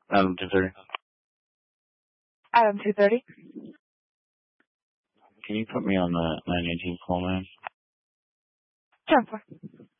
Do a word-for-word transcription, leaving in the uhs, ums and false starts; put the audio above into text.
Item two thirty. Item two thirty. Can you put me on the nine eighteen call, man? Ten four.